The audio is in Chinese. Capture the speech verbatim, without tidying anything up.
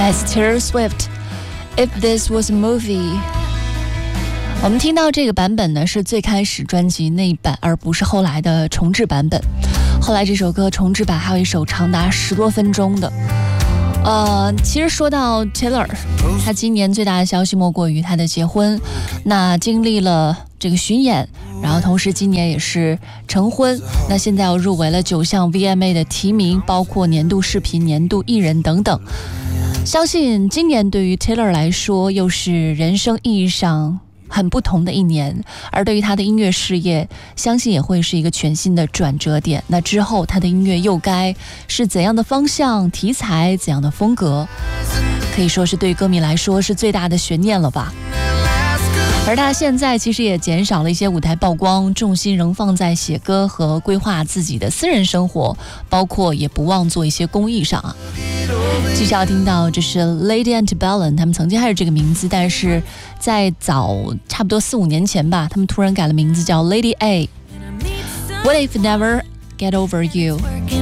来自 Taylor Swift If This Was a Movie。 我们听到这个版本呢是最开始专辑那一版，而不是后来的重制版本。后来这首歌重制版还有一首长达十多分钟的。呃，其实说到 Taylor， 他今年最大的消息莫过于他的结婚。那经历了这个巡演，然后同时今年也是成婚，那现在又入围了九项 V M A 的提名，包括年度视频、年度艺人等等。相信今年对于 Taylor 来说又是人生意义上很不同的一年，而对于他的音乐事业，相信也会是一个全新的转折点。那之后他的音乐又该是怎样的方向、题材、怎样的风格，可以说是对于歌迷来说是最大的悬念了吧。而他现在其实也减少了一些舞台曝光，重心仍放在写歌和规划自己的私人生活，包括也不忘做一些公益上啊。继续要听到这是 Lady Antebellum， 他们曾经还是这个名字，但是在早差不多四五年前吧，他们突然改了名字叫 Lady A。 What if never get over you。